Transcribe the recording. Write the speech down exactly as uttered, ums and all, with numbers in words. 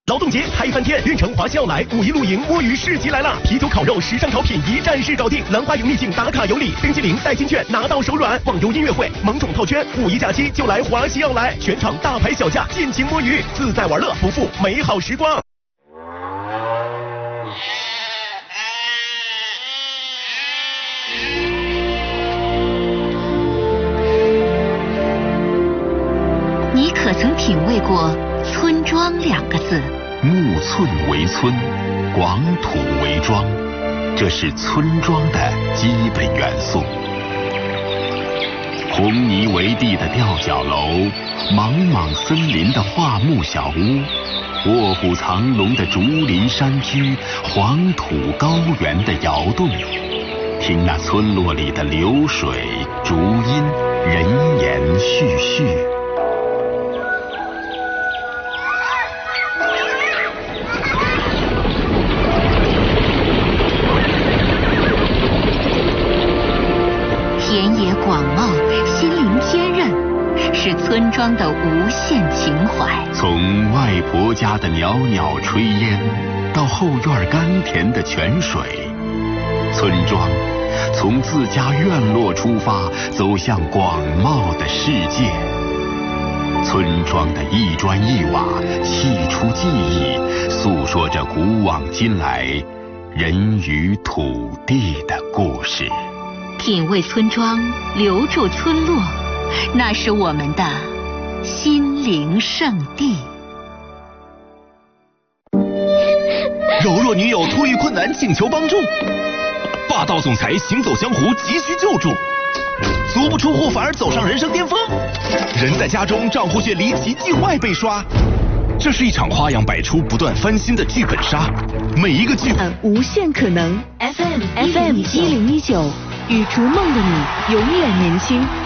劳动节嗨翻天，运城华西奥莱五一露营摸鱼市集来了！啤酒、烤肉、时尚潮品一站式搞定，兰花营秘境打卡有礼，冰淇淋、代金券拿到手软，网游音乐会、萌宠套圈，五一假期就来华西奥莱，全场大牌小价，尽情摸鱼，自在玩乐，不负美好时光。 你可曾品味过村庄两个字？ 木寸为村，广土为庄，这是村庄的基本元素。红泥为地的吊脚楼，莽莽森林的桦木小屋，卧虎藏龙的竹林山居，黄土高原的窑洞，听那村落里的流水、竹音、人言絮絮。 田野广袤，心灵坚韧，是村庄的无限情怀。 从外婆家的袅袅炊烟，到后院甘甜的泉水，村庄从自家院落出发，走向广袤的世界。村庄的一砖一瓦，砌出记忆，诉说着古往今来人与土地的故事。 品味村庄，留住村落，那是我们的心灵圣地。 柔弱女友脱狱困难，请求帮助；霸道总裁行走江湖，急需救助；足不出户反而走上人生巅峰；人在家中，账户却离奇意外被刷。这是一场花样百出、不断翻新的剧本杀，每一个剧本无限可能。F M F M 一零一九。与逐梦的你永远年轻。